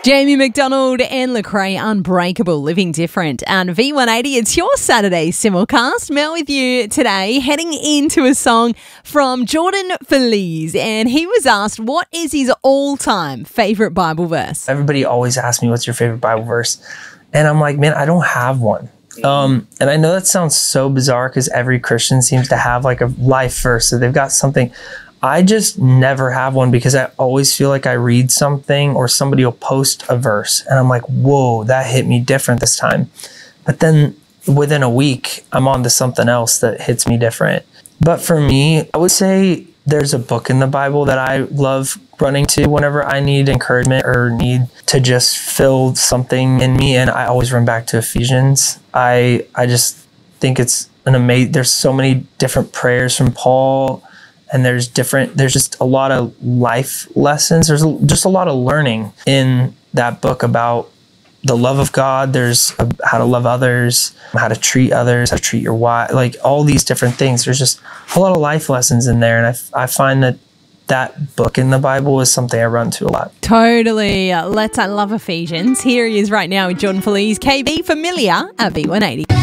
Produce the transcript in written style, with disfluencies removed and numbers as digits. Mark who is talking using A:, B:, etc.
A: Jamie McDonald and Lecrae, Unbreakable, Living Different. And V180, it's your Saturday simulcast. Mel with you today, heading into a song from Jordan Feliz. And he was asked, what is his all-time favourite Bible verse?
B: Everybody always asks me, what's your favorite Bible verse? And I'm like, man, I don't have one. And I know that sounds so bizarre because every Christian seems to have like a life verse, so they've got something. I just never have one because I always feel like I read something or somebody will post a verse and I'm like, whoa, that hit me different this time. But then within a week, I'm on to something else that hits me different. But for me, I would say there's a book in the Bible that I love running to whenever I need encouragement or need to just fill something in me. And I always run back to Ephesians. I just think it's an amazing, there's so many different prayers from Paul. And there's just a lot of life lessons. There's just a lot of learning in that book about the love of God. There's how to love others, how to treat others, how to treat your wife, like all these different things. There's just a lot of life lessons in there. And I find that book in the Bible is something I run to a lot.
A: Totally. I love Ephesians. Here he is right now with Jordan Feliz, KB Familiar at V180.